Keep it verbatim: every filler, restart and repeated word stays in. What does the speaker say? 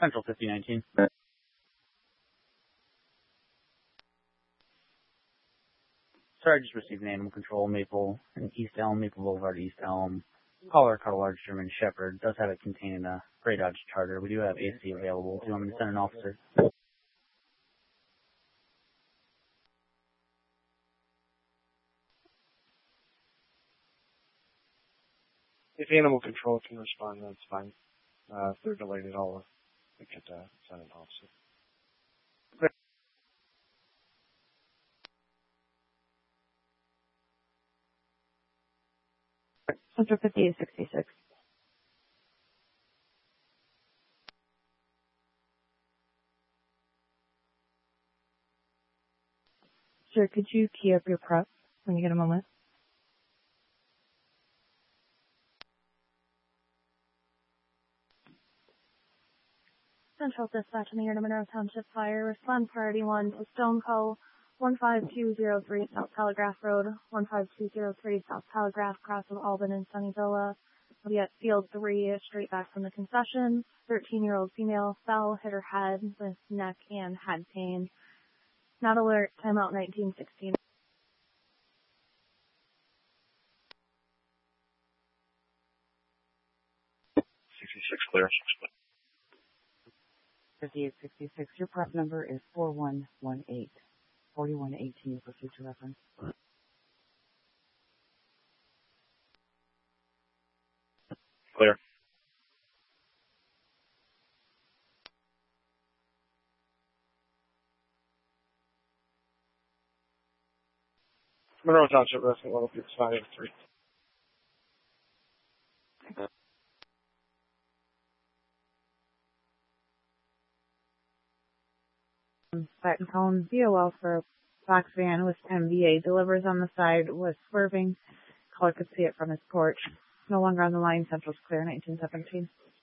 Central fifty nineteen. Sorry, I just received an animal control, Maple, and East Elm, Maple Boulevard, East Elm. Caller caught a large German Shepherd. Does have it containing a Grey Dodge Charger. We do have A C available. Do you want me to send an officer? If animal control can respond, that's fine. Uh, if they're delayed at all, we could uh, send an officer. Central fifty-eight sixty-six. Sir, could you key up your prep when you get a moment? Central Dispatch in the Area Monroe Township Fire. Respond priority one to Stone Co. one five two zero three South Telegraph Road, one five two zero three South Telegraph, cross of Alban and Sunnyvilla. Will be at Field three, straight back from the concession. thirteen-year-old female fell, hit her head with neck and head pain. Not alert, timeout nineteen sixteen. sixty-six clear. fifty-eight sixty-six, your prep number is four one one eight. forty-one eighteen for future reference. Clear. Monroe Township resident level five eight three. Baton Collins B O L for a box van with M V A. Delivers on the side, was swerving. Caller could see it from his porch. No longer on the line. Central's clear, nineteen seventeen.